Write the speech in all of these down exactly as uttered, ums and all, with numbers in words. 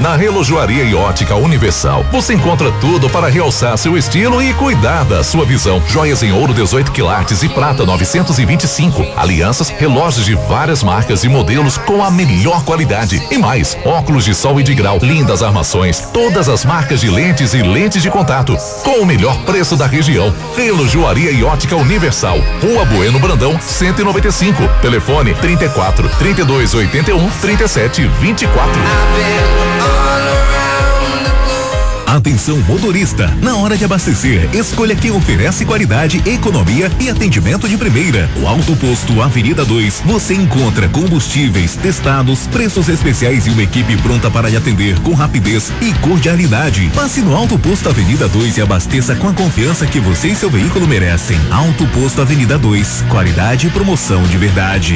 Na Relojoaria e Ótica Universal, você encontra tudo para realçar seu estilo e cuidar da sua visão. Joias em ouro dezoito quilates e prata novecentos e vinte e cinco. Alianças, relógios de várias marcas e modelos com a melhor qualidade. E mais, óculos de sol e de grau, lindas armações, todas as marcas de lentes e lentes de contato, com o melhor preço da região. Relojoaria e Ótica Universal, Rua Bueno Brandão, cento e noventa e cinco. Telefone trinta e quatro, trinta e dois, oitenta e um, trinta e sete, vinte e quatro. Atenção motorista, na hora de abastecer, escolha quem oferece qualidade, economia e atendimento de primeira. O Alto Posto Avenida dois, você encontra combustíveis testados, preços especiais e uma equipe pronta para lhe atender com rapidez e cordialidade. Passe no Alto Posto Avenida dois e abasteça com a confiança que você e seu veículo merecem. Alto Posto Avenida dois, qualidade e promoção de verdade.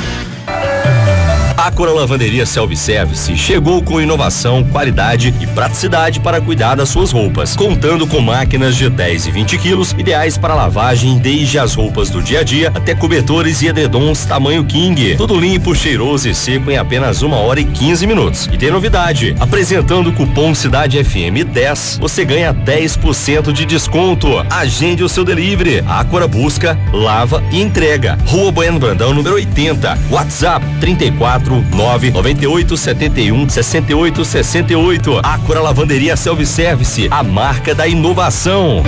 A Ácora Lavanderia Self-Service chegou com inovação, qualidade e praticidade para cuidar das suas roupas, contando com máquinas de dez e vinte quilos, ideais para lavagem desde as roupas do dia a dia até cobertores e edredons tamanho King. Tudo limpo, cheiroso e seco em apenas uma hora e quinze minutos. E tem novidade, apresentando o cupom Cidade F M dez, você ganha dez por cento de desconto. Agende o seu delivery. A Ácora busca, lava e entrega. Rua Bueno Brandão, número oitenta. WhatsApp trinta e quatro, nove nove oito, sete um, seis oito seis oito. Ácora Lavanderia Self-Service, a marca da inovação.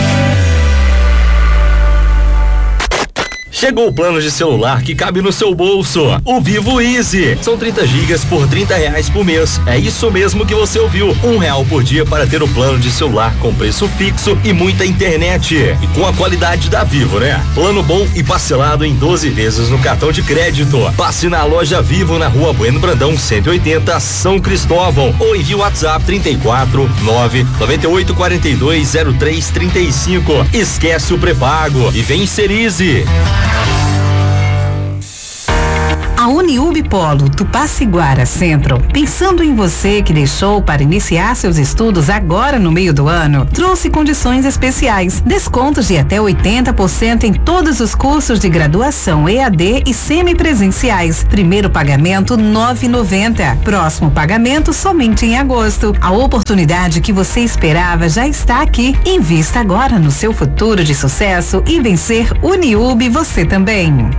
Chegou o plano de celular que cabe no seu bolso, o Vivo Easy. São trinta gigas por trinta reais por mês. É isso mesmo que você ouviu, um real por dia para ter o plano de celular com preço fixo e muita internet. E com a qualidade da Vivo, né? Plano bom e parcelado em doze vezes no cartão de crédito. Passe na loja Vivo na Rua Bueno Brandão cento e oitenta, São Cristóvão, ou envie o WhatsApp trinta e quatro, nove nove oito, quatro dois, zero três, trinta e cinco. Esquece o pré-pago e vem ser Easy. A Uniub Polo Tupaciguara Central, pensando em você que deixou para iniciar seus estudos agora no meio do ano, trouxe condições especiais, descontos de até oitenta por cento em todos os cursos de graduação E A D e semipresenciais. Primeiro pagamento nove reais e noventa centavos. Próximo pagamento somente em agosto. A oportunidade que você esperava já está aqui. Invista agora no seu futuro de sucesso e vencer Uniub você também.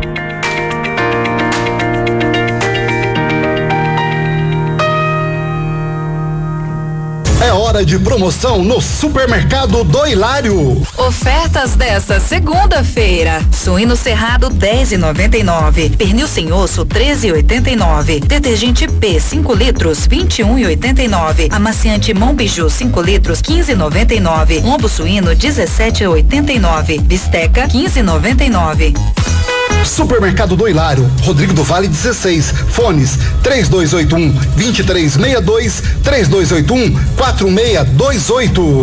É hora de promoção no Supermercado do Hilário. Ofertas desta segunda-feira: suíno cerrado dez e noventa e nove, pernil sem osso treze e oitenta e nove, detergente P cinco litros vinte e um e oitenta e nove, amaciante Monbiju cinco litros quinze e noventa e nove, lombo suíno dezessete e oitenta e nove, bisteca quinze e noventa e nove. Supermercado do Hilário, Rodrigo do Vale dezesseis, fones três dois oito um, dois três seis dois, três dois oito um, quatro seis dois oito.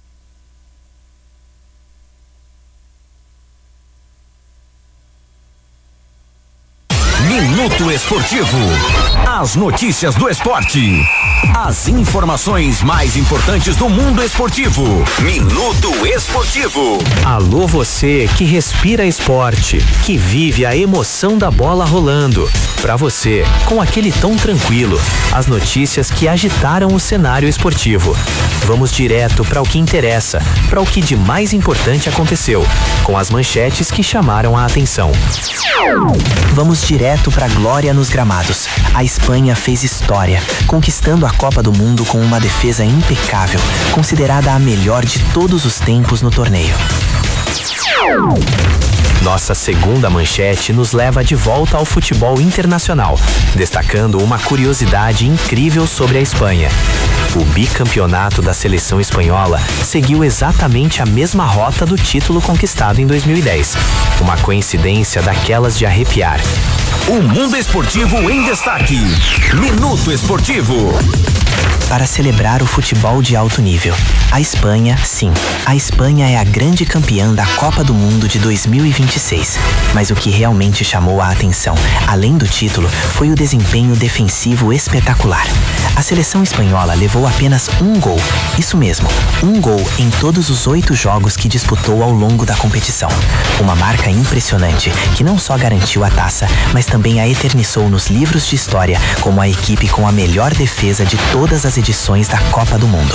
Minuto Esportivo. As notícias do esporte. As informações mais importantes do mundo esportivo. Minuto Esportivo. Alô você que respira esporte, que vive a emoção da bola rolando. Pra você, com aquele tom tranquilo, as notícias que agitaram o cenário esportivo. Vamos direto para o que interessa, para o que de mais importante aconteceu, com as manchetes que chamaram a atenção. Vamos direto para a glória nos gramados. A Espanha fez história, conquistando a Copa do Mundo com uma defesa impecável, considerada a melhor de todos os tempos no torneio. Nossa segunda manchete nos leva de volta ao futebol internacional, destacando uma curiosidade incrível sobre a Espanha. O bicampeonato da seleção espanhola seguiu exatamente a mesma rota do título conquistado em dois mil e dez. Uma coincidência daquelas de arrepiar. O mundo esportivo em destaque. Minuto Esportivo. Para celebrar o futebol de alto nível, a Espanha, sim, a Espanha é a grande campeã da Copa do Mundo de dois mil e vinte e seis. Mas o que realmente chamou a atenção, além do título, foi o desempenho defensivo espetacular. A seleção espanhola levou apenas um gol. Isso mesmo, um gol em todos os oito jogos que disputou ao longo da competição. Uma marca impressionante que não só garantiu a taça, mas também a eternizou nos livros de história como a equipe com a melhor defesa de todas as edições da Copa do Mundo.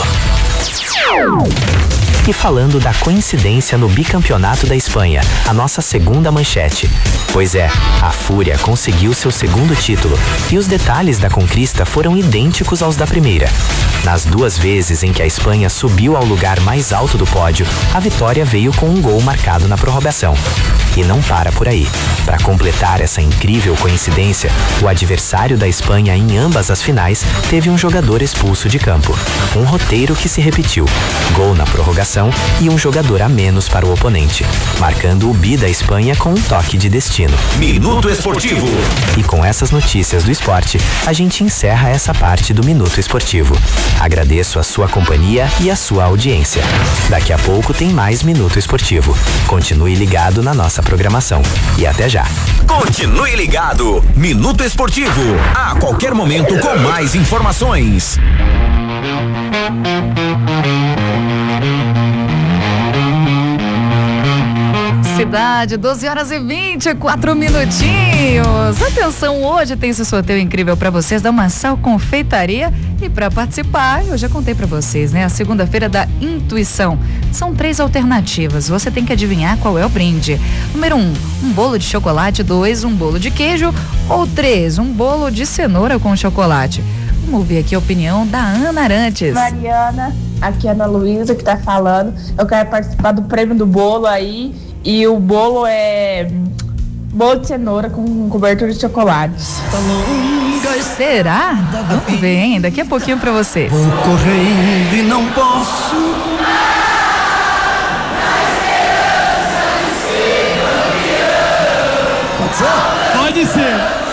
E falando da coincidência no bicampeonato da Espanha, a nossa segunda manchete. Pois é, a Fúria conseguiu seu segundo título e os detalhes da conquista foram idênticos aos da primeira. Nas duas vezes em que a Espanha subiu ao lugar mais alto do pódio, a vitória veio com um gol marcado na prorrogação. E não para por aí. Para completar essa incrível coincidência, o adversário da Espanha em ambas as finais teve um jogador expulso de campo. Um roteiro que se repetiu. Gol na prorrogação e um jogador a menos para o oponente, marcando o bi da Espanha com um toque de destino. Minuto Esportivo. E com essas notícias do esporte, a gente encerra essa parte do Minuto Esportivo. Agradeço a sua companhia e a sua audiência. Daqui a pouco tem mais Minuto Esportivo. Continue ligado na nossa programação. E até já. Continue ligado. Minuto Esportivo. A qualquer momento com mais informações. Cidade, doze horas e vinte e quatro minutinhos. Atenção, hoje tem esse sorteio incrível para vocês da Massal Confeitaria. E para participar, eu já contei para vocês, né? A segunda-feira da intuição. São três alternativas. Você tem que adivinhar qual é o brinde. Número um, um bolo de chocolate. Dois, um bolo de queijo. Ou três, um bolo de cenoura com chocolate. Vamos ouvir aqui a opinião da Ana Arantes. Mariana, aqui é a Ana Luísa que tá falando. Eu quero participar do prêmio do bolo aí. E o bolo é bolo de cenoura com cobertura de chocolates. Será? Vamos ver, hein? Daqui a pouquinho pra você. Vou correndo e não posso. Pode ser? Pode ser.